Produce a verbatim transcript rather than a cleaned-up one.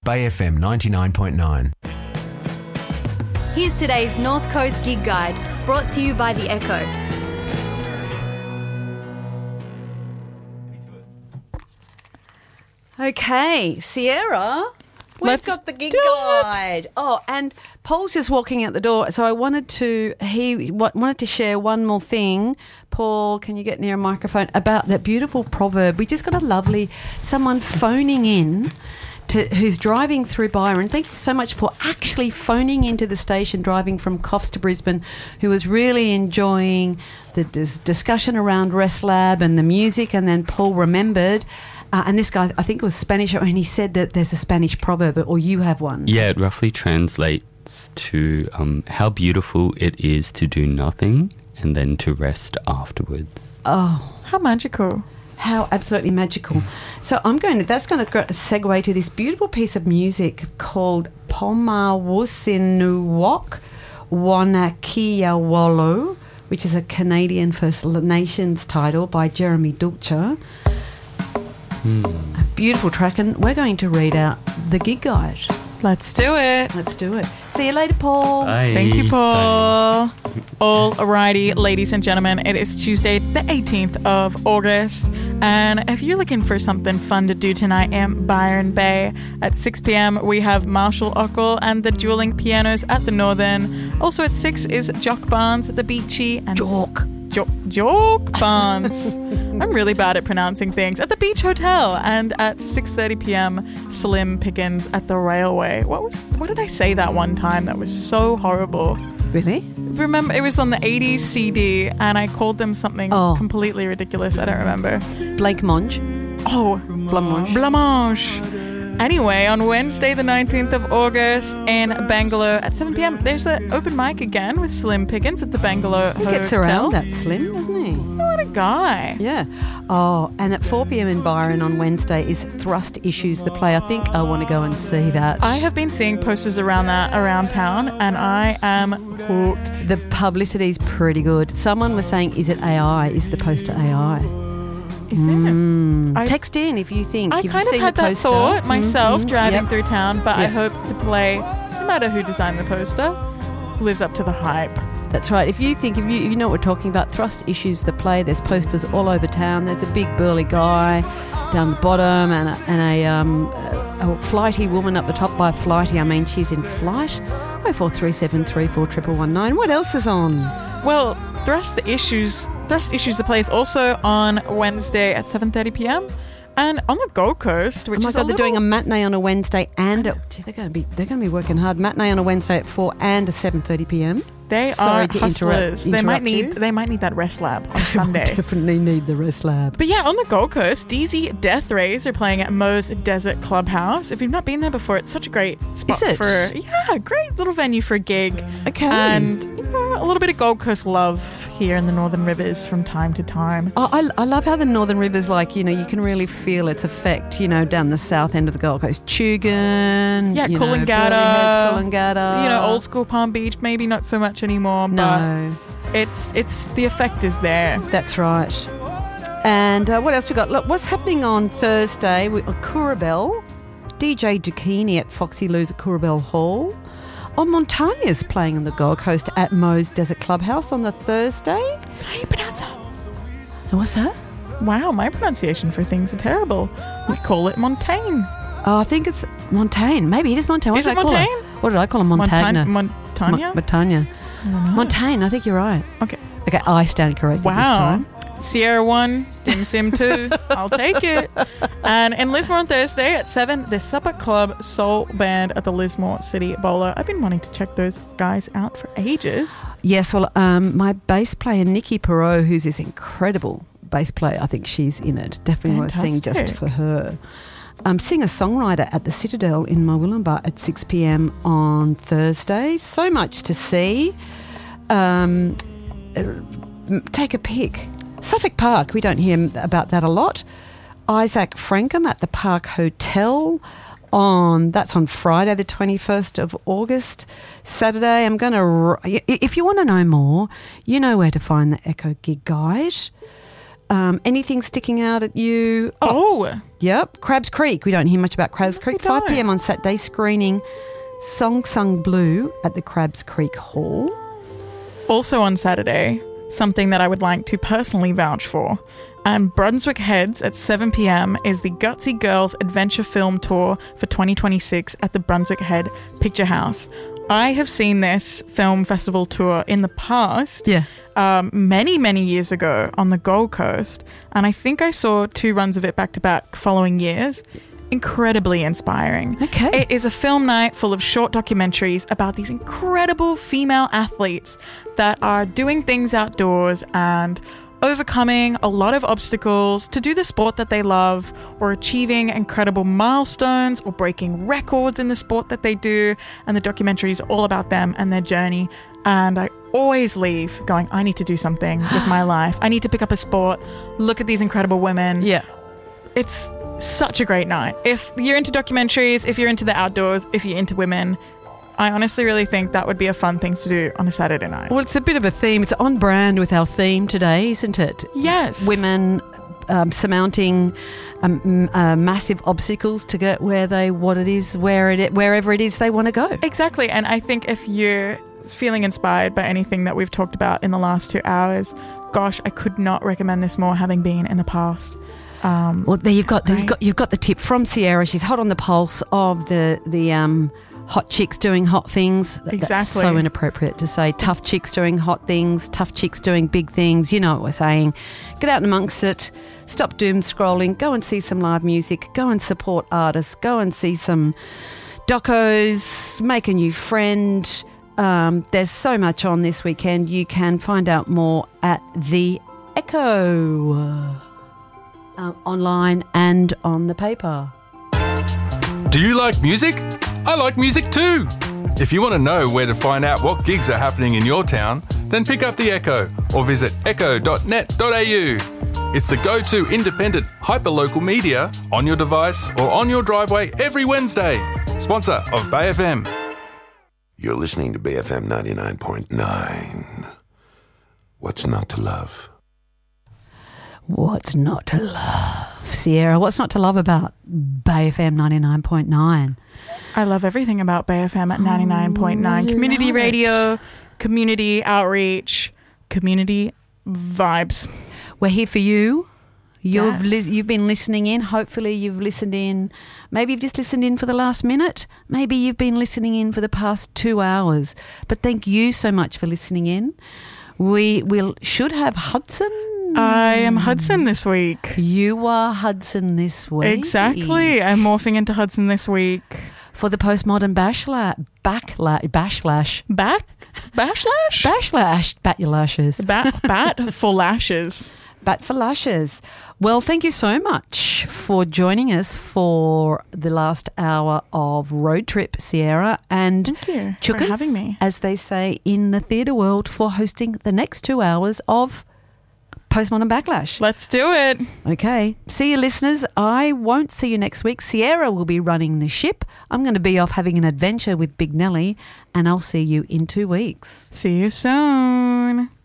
Bay F M ninety-nine point nine. Here's today's North Coast Gig Guide, brought to you by The Echo. Okay, Sierra, we've Let's got the gig do it. guide. Oh, and Paul's just walking out the door, so I wanted to he wa- wanted to share one more thing. Paul, can you get near a microphone about that beautiful proverb? We just got a lovely someone phoning in. To, who's driving through Byron. Thank you so much for actually phoning into the station, driving from Coffs to Brisbane, who was really enjoying the dis- discussion around Rest Lab and the music, and then Paul remembered, uh, and this guy, I think it was Spanish, and he said that there's a Spanish proverb, or you have one. Yeah, it roughly translates to um, how beautiful it is to do nothing and then to rest afterwards. Oh, How magical. how absolutely magical. So I'm going to, that's going to segue to this beautiful piece of music called Pomawusinuwok Wanakiyawalo, which is a Canadian First Nations title by Jeremy Dulcher. Hmm. A beautiful track, and we're going to read out the gig guide. Let's do it. Let's do it. See you later, Paul. Bye. Thank you, Bye. Paul. Alrighty, ladies and gentlemen, it is Tuesday, the eighteenth of August, and if you're looking for something fun to do tonight in Byron Bay, at six p.m. we have Marshall Ockel and the Dueling Pianos at the Northern. Also at six is Jock Barnes at the Beachy and Jock. Jo- Jock Barnes. I'm really bad at pronouncing things. At the Beach Hotel, and at six thirty p.m. Slim Pickens at the Railway. What was? What did I say that one time? That was so horrible. Really? Remember, it was on the eighties C D, and I called them something Oh. completely ridiculous. I don't remember. Blake Monge. Oh, Blancmange. Blancmange. Anyway, on Wednesday, the nineteenth of August in Bangalore at seven p.m. there's an open mic again with Slim Pickens at the Bangalore He Hotel. gets around that Slim, doesn't he? What a guy. Yeah. Oh, and at four p.m. in Byron on Wednesday is Thrust Issues, the play. I think I want to go and see that. I have been seeing posters around that around town, and I am hooked. The publicity's pretty good. Someone was saying, is it A I? Is the poster A I? Is it? Mm. I- Text in if you think. I You've kind of seen had the that poster. thought myself Mhm. driving Yep. through town, but I Yep. hope the play, no matter who designed the poster, lives up to the hype. That's right. If you think, if you, if you know what we're talking about, Thrust Issues, the play, there's posters all over town. There's a big burly guy down the bottom and a, and a, um, a, a flighty woman up the top. By flighty, I mean she's in flight. oh four three seven three four one one one nine. What else is on? Well, Thrust the Issues, Thrust Issues the play is also on Wednesday at seven thirty p.m. and on the Gold Coast, which oh my is God, a they're doing a little- matinee on a Wednesday and a, gee, they're going to be they're going to be working hard. Matinee on a Wednesday at four and a seven thirty p.m. They Sorry are to hustlers. interrupt- they might interrupt need you. they might need that rest lab on Sunday. Definitely need the rest lab. But yeah, on the Gold Coast, D Z Death Rays are playing at Moe's Desert Clubhouse. If you've not been there before, it's such a great spot Is it? for yeah, great little venue for a gig. Okay. And you know, a little bit of Gold Coast love here in the Northern Rivers from time to time. Oh, I, I love how the Northern Rivers, like, you know, you can really feel its effect, you know, down the south end of the Gold Coast. Tugun, Yeah, you know, Coolangatta. Burleigh Heads, Coolangatta. You know, old school Palm Beach, maybe not so much anymore, No, but it's it's the effect is there. that's right. And uh, what else we got? Look, what's happening on Thursday with uh, Coorabell? D J Duquini at Foxy Lou's at Coorabell Hall. Oh, Montaña's playing on the Gold Coast at Moe's Desert Clubhouse on the Thursday. Is that how you pronounce it? What's that? Wow, my pronunciation for things are terrible. We call it Montaigne. Oh, I think it's Montaigne. Maybe it is Montaigne. What Is did it I call Montaigne? What did I call it? Montagna. Montagne? Montagna? Montagna. I don't know. Montaigne, I think you're right. Okay. Okay, I stand corrected this Wow. time. Sierra one, Dim Sim two. I'll take it. And in Lismore on Thursday at seven, the Supper Club Soul Band at the Lismore City Bowler. I've been wanting to check those guys out for ages. Yes, well, um, my bass player, Nikki Perot, who's this incredible bass player, I think she's in it. Definitely worth seeing just Fantastic. for her. Um, singer-songwriter at the Citadel in Murwillumbah at six p.m. on Thursday. So much to see. Um, uh, take a pick. Suffolk Park, we don't hear about that a lot. Isaac Frankham at the Park Hotel on, that's on Friday the twenty-first of August. Saturday, I'm going to, if you want to know more, you know where to find the Echo Gig Guide. Um, anything sticking out at you? Oh, Yep. Crabs Creek. We don't hear much about Crabs Creek. we five p.m. don't. on Saturday, screening Song Sung Blue at the Crabs Creek Hall. also on Saturday, something that I would like to personally vouch for. And Brunswick Heads at seven p.m. is the Gutsy Girls Adventure Film Tour for twenty twenty-six at the Brunswick Head Picture House. I have seen this film festival tour in the past, Yeah. um, many, many years ago on the Gold Coast, and I think I saw two runs of it back to back following years. Incredibly inspiring. Okay. It is a film night full of short documentaries about these incredible female athletes that are doing things outdoors and overcoming a lot of obstacles to do the sport that they love, or achieving incredible milestones, or breaking records in the sport that they do. And the documentary is all about them and their journey. And I always leave going, I need to do something with my life. I need to pick up a sport, look at these incredible women. Yeah. It's such a great night. If you're into documentaries, if you're into the outdoors, if you're into women, I honestly really think that would be a fun thing to do on a Saturday night. Well, it's a bit of a theme. It's on brand with our theme today, isn't it? Yes. Women um, surmounting um, m- uh, massive obstacles to get where they, what it is, where it, wherever it is they want to go. Exactly. And I think if you're feeling inspired by anything that we've talked about in the last two hours, gosh, I could not recommend this more, having been in the past. Um, Well, there you've got, That's you've great. got you've got the tip from Sierra. She's hot on the pulse of the the um, hot chicks doing hot things. Th- That's Exactly. so inappropriate to say. Tough chicks doing hot things. Tough chicks doing big things. You know what we're saying. Get out and amongst it. Stop doom scrolling. Go and see some live music. Go and support artists. Go and see some docos. Make a new friend. Um, there's so much on this weekend. You can find out more at The Echo. Uh, online and on the paper. Do you like music? I like music too. If you want to know where to find out what gigs are happening in your town, then pick up The Echo or visit echo dot net dot a u. It's the go-to independent hyperlocal media on your device or on your driveway every Wednesday. Sponsor of Bay F M. You're listening to Bay F M ninety-nine point nine. What's not to love? What's not to love? Sierra, what's not to love about Bay F M ninety-nine point nine? I love everything about Bay F M at ninety-nine point nine. Oh, Community love radio, community outreach, community vibes. We're here for you. You've Yes. li- you've been listening in. Hopefully you've listened in. Maybe you've just listened in for the last minute. Maybe you've been listening in for the past two hours. But thank you so much for listening in. We will should have Hudson. I am Hudson this week. You are Hudson this week. Exactly. I'm morphing into Hudson this week. For the postmodern bashla- backlash, bashlash. Back? Bashlash? Bashlash. Bat your lashes. Bat, bat for lashes. Bat for lashes. Well, thank you so much for joining us for the last hour of Road Trip, Sierra. And Thank you for Chukas, having me. as they say in the theatre world, for hosting the next two hours of Postmodern Backlash. Let's do it. Okay. See you, listeners. I won't see you next week. Sierra will be running the ship. I'm going to be off having an adventure with Big Nelly, and I'll see you in two weeks. See you soon.